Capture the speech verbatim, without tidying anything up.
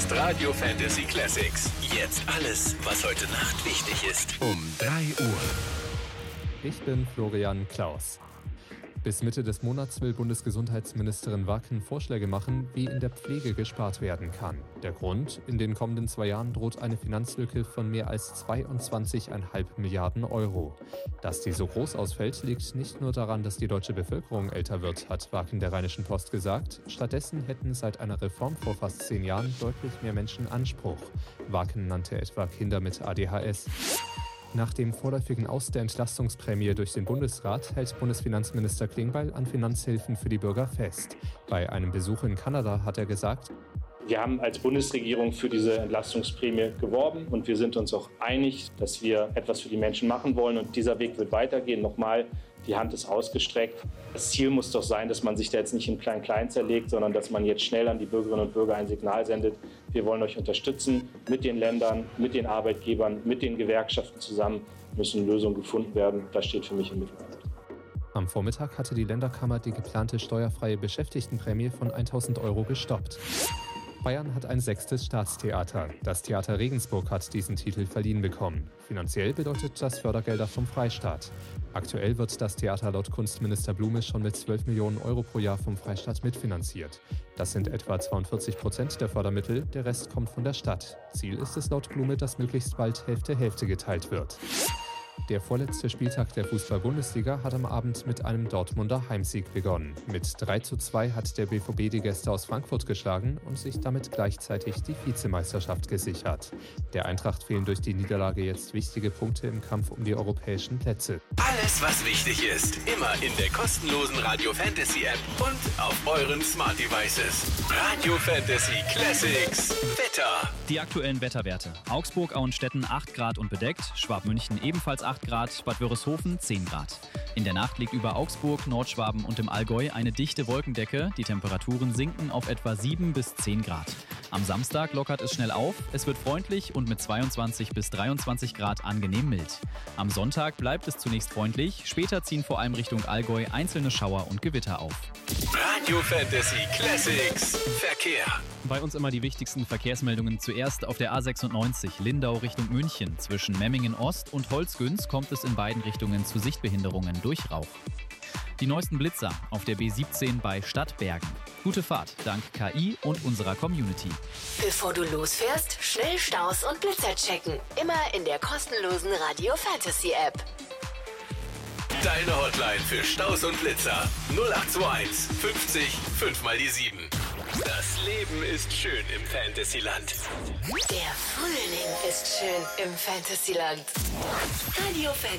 ist Radio Fantasy Classics. Jetzt alles, was heute Nacht wichtig ist. Um drei Uhr. Ich bin Florian Klaus. Bis Mitte des Monats will Bundesgesundheitsministerin Wacken Vorschläge machen, wie in der Pflege gespart werden kann. Der Grund? In den kommenden zwei Jahren droht eine Finanzlücke von mehr als zweiundzwanzig Komma fünf Milliarden Euro. Dass die so groß ausfällt, liegt nicht nur daran, dass die deutsche Bevölkerung älter wird, hat Wacken der Rheinischen Post gesagt. Stattdessen hätten seit einer Reform vor fast zehn Jahren deutlich mehr Menschen Anspruch. Wacken nannte etwa Kinder mit A D H S. Nach dem vorläufigen Aus der Entlastungsprämie durch den Bundesrat hält Bundesfinanzminister Klingbeil an Finanzhilfen für die Bürger fest. Bei einem Besuch in Kanada hat er gesagt: Wir haben als Bundesregierung für diese Entlastungsprämie geworben und wir sind uns auch einig, dass wir etwas für die Menschen machen wollen und dieser Weg wird weitergehen. Nochmal, die Hand ist ausgestreckt. Das Ziel muss doch sein, dass man sich da jetzt nicht in Klein-Klein zerlegt, sondern dass man jetzt schnell an die Bürgerinnen und Bürger ein Signal sendet. Wir wollen euch unterstützen mit den Ländern, mit den Arbeitgebern, mit den Gewerkschaften zusammen. Müssen Lösungen gefunden werden. Das steht für mich im Mittelpunkt. Am Vormittag hatte die Länderkammer die geplante steuerfreie Beschäftigtenprämie von tausend Euro gestoppt. Bayern hat ein sechstes Staatstheater. Das Theater Regensburg hat diesen Titel verliehen bekommen. Finanziell bedeutet das Fördergelder vom Freistaat. Aktuell wird das Theater laut Kunstminister Blume schon mit zwölf Millionen Euro pro Jahr vom Freistaat mitfinanziert. Das sind etwa zweiundvierzig Prozent der Fördermittel, der Rest kommt von der Stadt. Ziel ist es laut Blume, dass möglichst bald Hälfte-Hälfte geteilt wird. Der vorletzte Spieltag der Fußball-Bundesliga hat am Abend mit einem Dortmunder Heimsieg begonnen. Mit drei zu zwei hat der B V B die Gäste aus Frankfurt geschlagen und sich damit gleichzeitig die Vizemeisterschaft gesichert. Der Eintracht fehlen durch die Niederlage jetzt wichtige Punkte im Kampf um die europäischen Plätze. Alles, was wichtig ist, immer in der kostenlosen Radio Fantasy App und auf euren Smart Devices. Radio Fantasy Classics. Wetter. Die aktuellen Wetterwerte. Augsburg, Auenstetten acht Grad und bedeckt, Schwabmünchen ebenfalls acht Grad, Bad Wörishofen zehn Grad. In der Nacht liegt über Augsburg, Nordschwaben und im Allgäu eine dichte Wolkendecke. Die Temperaturen sinken auf etwa sieben bis zehn Grad. Am Samstag lockert es schnell auf, es wird freundlich und mit zweiundzwanzig bis dreiundzwanzig Grad angenehm mild. Am Sonntag bleibt es zunächst freundlich, später ziehen vor allem Richtung Allgäu einzelne Schauer und Gewitter auf. Radio Fantasy Classics. Verkehr. Bei uns immer die wichtigsten Verkehrsmeldungen. Zuerst auf der A sechsundneunzig Lindau Richtung München. Zwischen Memmingen Ost und Holzgünz kommt es in beiden Richtungen zu Sichtbehinderungen durch Rauch. Die neuesten Blitzer auf der B siebzehn bei Stadtbergen. Gute Fahrt dank K I und unserer Community. Bevor du losfährst, schnell Staus und Blitzer checken. Immer in der kostenlosen Radio Fantasy App. Deine Hotline für Staus und Blitzer. null acht zwei eins fünfzig fünf mal die sieben. Das Leben ist schön im Fantasyland. Der Frühling ist schön im Fantasyland. Radio Fantasy.